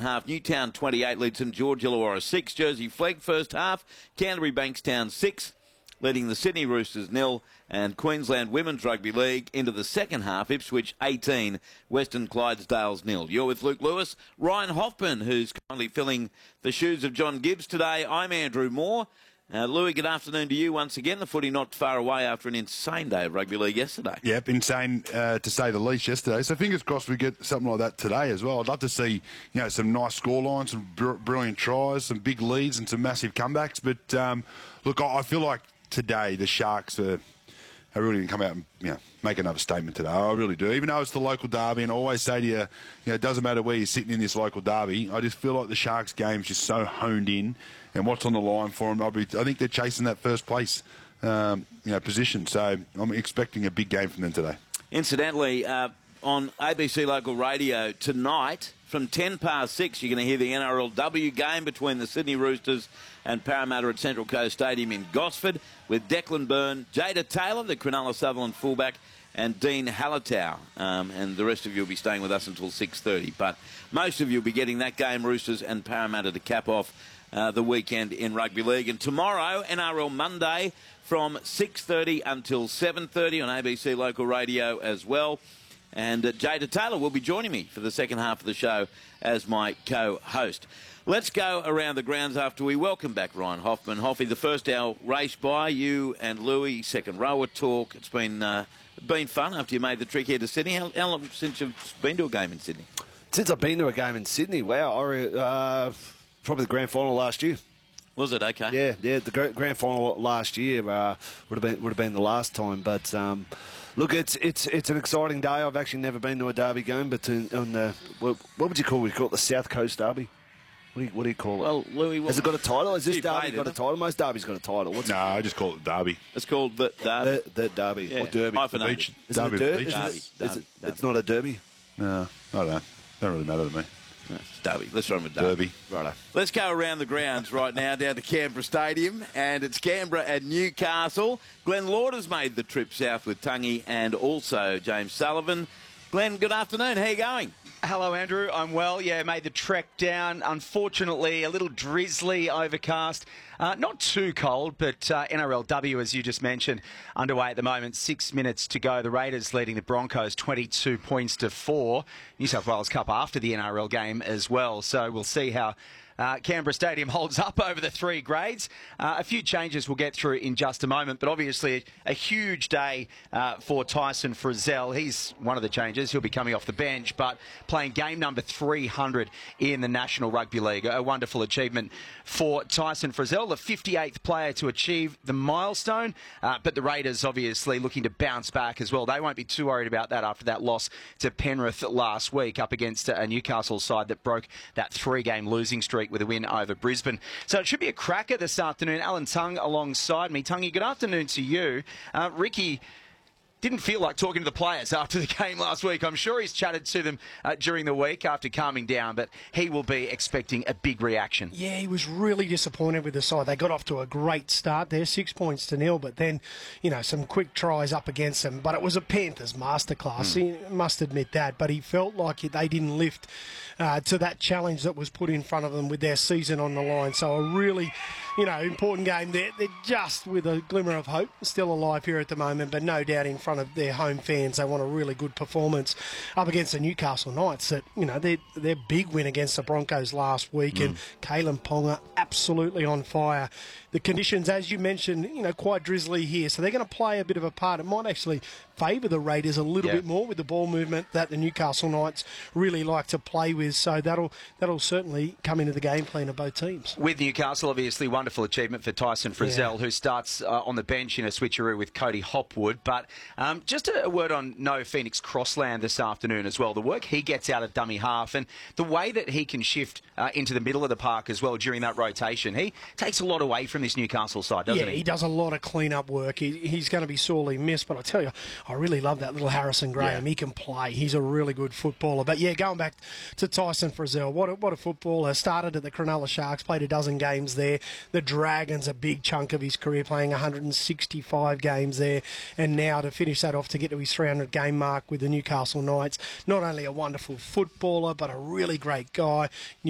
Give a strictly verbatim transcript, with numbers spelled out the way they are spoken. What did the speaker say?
half. Newtown twenty-eight leads St George Illawarra six. Jersey Flegg first half. Canterbury Bankstown six. Leading the Sydney Roosters nil, and Queensland Women's Rugby League into the second half. Ipswich eighteen, Western Clydesdales nil. You're with Luke Lewis. Ryan Hoffman, who's currently filling the shoes of John Gibbs today. I'm Andrew Moore. Uh, Louis, good afternoon to you once again. The footy not far away after an insane day of rugby league yesterday. Yep, insane uh, to say the least yesterday. So fingers crossed we get something like that today as well. I'd love to see, you know, some nice scorelines, some br- brilliant tries, some big leads and some massive comebacks. But um, look, I, I feel like today the Sharks are, are really going to come out and, you know, make another statement today. I really do. Even though it's the local derby, and I always say to you, you know, it doesn't matter where you're sitting in this local derby, I just feel like the Sharks game's just so honed in and what's on the line for them. I'll be, I think they're chasing that first place um, you know, position. So I'm expecting a big game from them today. Incidentally, uh, on A B C Local Radio tonight, from ten past six, you're going to hear the N R L W game between the Sydney Roosters and Parramatta at Central Coast Stadium in Gosford, with Declan Byrne, Jada Taylor, the Cronulla Sutherland fullback, and Dean Hallertau. Um, and the rest of you will be staying with us until six thirty. But most of you will be getting that game, Roosters and Parramatta, to cap off uh, the weekend in rugby league. And tomorrow, N R L Monday, from six thirty until seven thirty on A B C Local Radio as well. And uh, Jada Taylor will be joining me for the second half of the show as my co-host. Let's go around the grounds after we welcome back Ryan Hoffman. Hoffy, the first hour race by, you and Louis, second rower talk. It's been uh, been fun after you made the trek here to Sydney. How, how long since you've been to a game in Sydney? Since I've been to a game in Sydney, wow, I, uh, probably the grand final last year. Was it? Okay. Yeah, yeah, the grand final last year uh, would have been would have been the last time. But um, look, it's it's it's an exciting day. I've actually never been to a derby game, but in, on the what, what would you call it? We call it the South Coast Derby. What do you, what do you call it? Well, Louis, what, has it got a title? Has this derby got a it? title? Most derbies got a title. What's no, I just call it Derby. It's called the Derby. The, the Derby. Yeah. Or Derby. Hyphenated. The beach. Is Derby it a der- beach. is Derby. it, is Derby. it, Derby. it's not a derby? No, I don't know. Don't really matter to me. No, it's Derby. Let's run with Derby. Derby. Righto. Let's go around the grounds right now down to Canberra Stadium, and it's Canberra and Newcastle. Glenn Lord has made the trip south with Tungy and also James Sullivan. Glenn, good afternoon. How are you going? Hello, Andrew. I'm well. Yeah, made the trek down. Unfortunately, a little drizzly, overcast. Uh, not too cold, but uh, N R L W, as you just mentioned, underway at the moment. Six minutes to go. The Raiders leading the Broncos twenty-two points to four. New South Wales Cup after the N R L game as well. So we'll see how Uh, Canberra Stadium holds up over the three grades. Uh, a few changes we'll get through in just a moment, but obviously a huge day uh, for Tyson Frizzell. He's one of the changes. He'll be coming off the bench, but playing game number three hundred in the National Rugby League. A wonderful achievement for Tyson Frizzell, the fifty-eighth player to achieve the milestone, uh, but the Raiders obviously looking to bounce back as well. They won't be too worried about that after that loss to Penrith last week up against a Newcastle side that broke that three-game losing streak with a win over Brisbane. So it should be a cracker this afternoon. Alan Tung alongside me. Tungy, good afternoon to you. Uh, Ricky didn't feel like talking to the players after the game last week. I'm sure he's chatted to them uh, during the week after calming down, but he will be expecting a big reaction. Yeah, he was really disappointed with the side. They got off to a great start there, six points to nil, but then, you know, some quick tries up against them. But it was a Panthers masterclass. Mm. He must admit that. But he felt like they didn't lift uh, to that challenge that was put in front of them with their season on the line. So a really, you know, important game. They're, they're just with a glimmer of hope, still alive here at the moment, but no doubt in front of their home fans. They want a really good performance up against the Newcastle Knights. That, you know, their their big win against the Broncos last week, mm. and Kalen Ponga absolutely on fire. The conditions, as you mentioned, you know, quite drizzly here, so they're going to play a bit of a part. It might actually favour the Raiders a little yeah. bit more with the ball movement that the Newcastle Knights really like to play with. So that'll that'll certainly come into the game plan of both teams. With Newcastle, obviously, wonderful achievement for Tyson Frizzell, yeah. who starts uh, on the bench in a switcheroo with Cody Hopwood. But um, just a, a word on No Phoenix Crossland this afternoon as well. The work he gets out of dummy half and the way that he can shift uh, into the middle of the park as well during that rotation. He takes a lot away from this Newcastle side, doesn't yeah, he? Yeah, he does a lot of clean-up work. He, he's going to be sorely missed, but I tell you, I really love that little Harrison Graham. Yeah. He can play. He's a really good footballer. But, yeah, going back to Tyson Frizzell, what a, what a footballer. Started at the Cronulla Sharks, played a dozen games there. The Dragons, a big chunk of his career, playing one hundred sixty-five games there. And now to finish that off, to get to his three hundred game mark with the Newcastle Knights. Not only a wonderful footballer, but a really great guy.